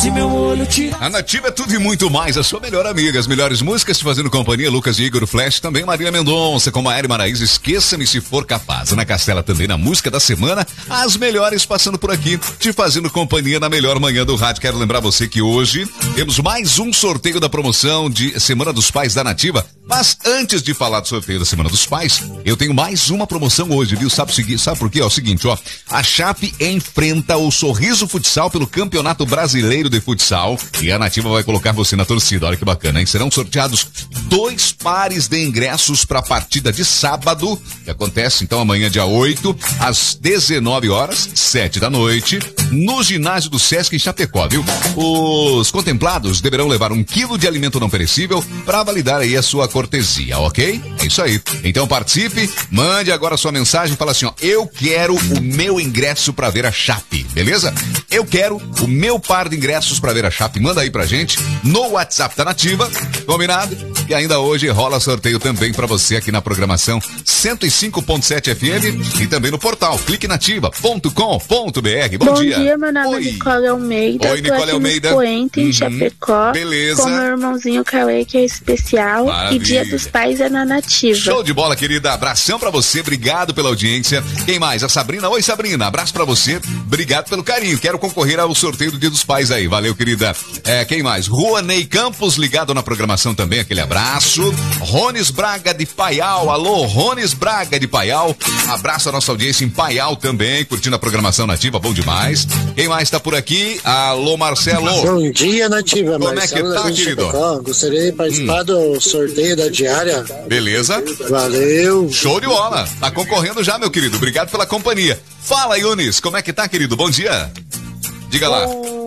A Nativa é tudo e muito mais, a sua melhor amiga. As melhores músicas te fazendo companhia, Lucas e Igor, o Flash, também Maria Mendonça, com Maíra Maraíza, Esqueça-me se for capaz. Ana Castela também na música da semana, as melhores passando por aqui, te fazendo companhia na melhor manhã do rádio. Quero lembrar você que hoje temos mais um sorteio da promoção de Semana dos Pais da Nativa. Mas antes de falar do sorteio da Semana dos Pais, eu tenho mais uma promoção hoje, viu? Sabe por quê? É o seguinte, ó. A Chape enfrenta o Sorriso Futsal pelo Campeonato Brasileiro de Futsal e a Nativa vai colocar você na torcida. Olha que bacana, hein? Serão sorteados 2 pares de ingressos para a partida de sábado, que acontece então amanhã, dia 8, às 19 horas, 7 da noite, no ginásio do Sesc em Chapecó, viu? Os contemplados deverão levar 1 quilo de alimento não perecível para validar aí a sua cortesia, ok? É isso aí. Então participe, mande agora a sua mensagem, fala assim, ó, eu quero o meu ingresso para ver a Chape, beleza? Eu quero o meu par de ingressos para ver a Chape, manda aí pra gente no WhatsApp da Nativa, combinado? E ainda hoje rola sorteio também para você aqui na programação 105.7 FM e também no portal cliquenativa.com.br. Bom dia. Bom dia, meu nome é Nicole Almeida. Oi, Nicole Almeida. Poente, em Chapecó. Beleza. Com meu irmãozinho Cauê, que é especial. Maravilha. E Dia dos Pais é na Nativa. Show de bola, querida. Abração pra você, obrigado pela audiência. Quem mais? A Sabrina. Oi, Sabrina. Abraço pra você, obrigado pelo carinho. Quero concorrer ao sorteio do Dia dos Pais aí. Valeu, querida. Quem mais? Ruanei Campos, ligado na programação também, aquele abraço. Rones Braga de Paial. Alô, Rones Braga de Paial. Abraço a nossa audiência em Paial também, curtindo a programação Nativa, bom demais. Quem mais tá por aqui? Alô, Marcelo. Bom dia, Nativa. Como é que tá, querido? Gostaria de participar do sorteio da diária. Beleza. Valeu. Show de bola. Tá concorrendo já, meu querido. Obrigado pela companhia. Fala, Yunis. Como é que tá, querido? Bom dia. Diga lá.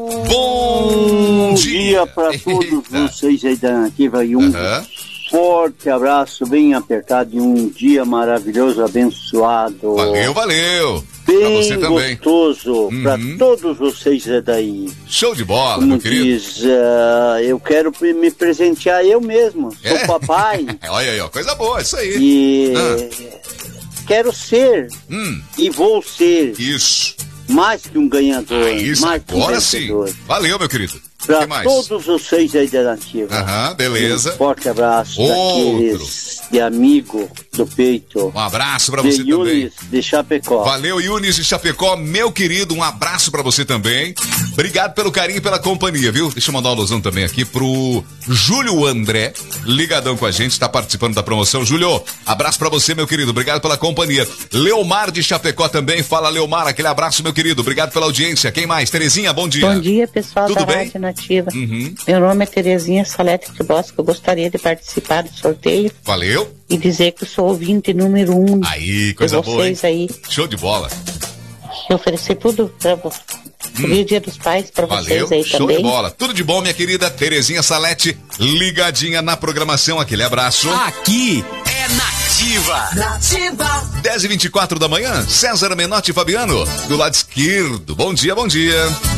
Bom dia para todos vocês aí da Nativa e forte abraço bem apertado e um dia maravilhoso, abençoado. Valeu. Bem pra você também. Gostoso para todos vocês daí. Show de bola, como meu querido. Diz, eu quero me presentear eu mesmo. Sou papai. Olha aí, ó, coisa boa, isso aí. E quero ser e vou ser. Isso. Mais que um ganhador. Isso, mais que agora um sim. vencedor. Valeu, meu querido. Para todos vocês aí da Nativa. Beleza. Um forte abraço daqueles de amigo do peito. Um abraço pra você também. Yunis de Chapecó. Valeu, Yunis de Chapecó, meu querido, um abraço pra você também. Obrigado pelo carinho e pela companhia, viu? Deixa eu mandar uma alusão também aqui pro Júlio André, ligadão com a gente, tá participando da promoção. Júlio, abraço pra você, meu querido, obrigado pela companhia. Leomar de Chapecó também, fala Leomar, aquele abraço, meu querido, obrigado pela audiência. Quem mais? Terezinha, bom dia. Bom dia, pessoal. Tudo da bem? Rádio Nativa. Meu nome é Terezinha Salete de Bosco, eu gostaria de participar do sorteio. Valeu. E dizer que eu sou ouvinte número 1 aí, coisa de vocês boa, hein? aí. Show de bola. Eu oferecer tudo pra você. Feliz Dia dos Pais pra vocês aí show também. De bola. Tudo de bom, minha querida Terezinha Salete, ligadinha na programação, aquele abraço. Aqui é Nativa. 10h24 da manhã, César Menotti e Fabiano, do lado esquerdo. Bom dia, bom dia.